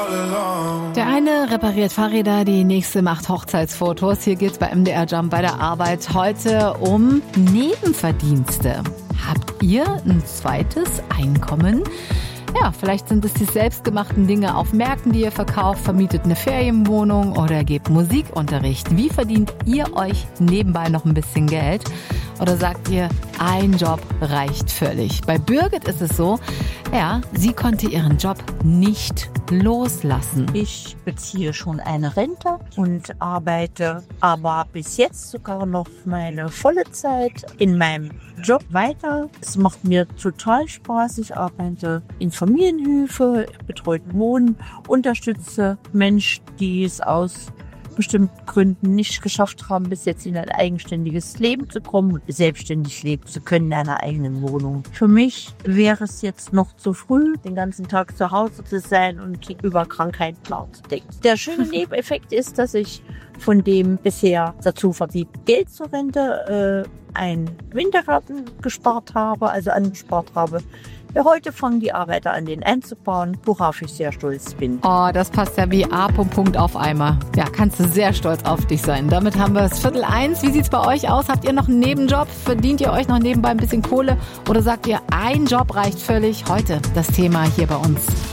Der eine repariert Fahrräder, die nächste macht Hochzeitsfotos. Hier geht's bei MDR Jump bei der Arbeit heute um Nebenverdienste. Habt ihr ein zweites Einkommen? Ja, vielleicht sind es die selbstgemachten Dinge auf Märkten, die ihr verkauft, vermietet eine Ferienwohnung oder gebt Musikunterricht. Wie verdient ihr euch nebenbei noch ein bisschen Geld? Oder sagt ihr, ein Job reicht völlig? Bei Birgit ist es so, ja, sie konnte ihren Job nicht loslassen. Ich beziehe schon eine Rente und arbeite aber bis jetzt sogar noch meine volle Zeit in meinem Job weiter. Es macht mir total Spaß. Ich arbeite in Familienhilfe, betreuten Wohnen, unterstütze Menschen, die es aus bestimmten Gründen nicht geschafft haben, bis jetzt in ein eigenständiges Leben zu kommen und selbstständig leben zu können in einer eigenen Wohnung. Für mich wäre es jetzt noch zu früh, den ganzen Tag zu Hause zu sein und über Krankheiten nachzudenken. Der schöne Nebeneffekt ist, dass ich von dem bisher dazu verbliebenen Geld zur Rente einen Wintergarten gespart habe, also angespart habe. Ja, heute fangen die Arbeiter an, den einzubauen, worauf ich sehr stolz bin. Oh, das passt ja wie A. auf Eimer. Ja, kannst du sehr stolz auf dich sein. Damit haben wir es 12:45. Wie sieht's bei euch aus? Habt ihr noch einen Nebenjob? Verdient ihr euch noch nebenbei ein bisschen Kohle? Oder sagt ihr, ein Job reicht völlig? Heute das Thema hier bei uns.